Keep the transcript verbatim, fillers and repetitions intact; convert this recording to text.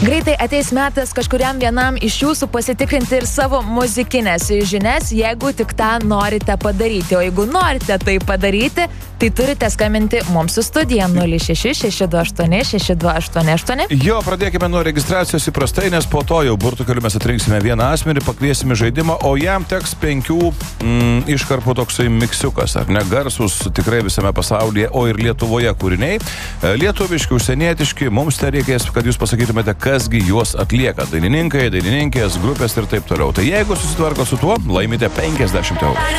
Greitai ateis metas kažkuriam vienam iš jūsų pasitikrinti ir savo muzikinės žinias, jeigu tik tą norite padaryti. O jeigu norite tai padaryti, tai turite skambinti mums į studiją nulis šeši šeši du aštuoni šeši du aštuoni aštuoni. Jo, pradėkime nuo registracijos įprastai, nes po to jau burtų keliu mes atrinksime vieną asmenį, pakviesime žaidimą, o jam teks penkių mm, iškarpų toksai miksiukas, ar ne, garsus tikrai visame pasaulyje, o ir Lietuvoje kūriniai. Lietuviški, užsienietiški, mums tai reikės, kad jūs pasakytumėte, kasgi juos atlieka. Dainininkai, dainininkės, grupės ir taip toliau. Tai jeigu susitvarko su tuo, laimite penkiasdešimt eurų.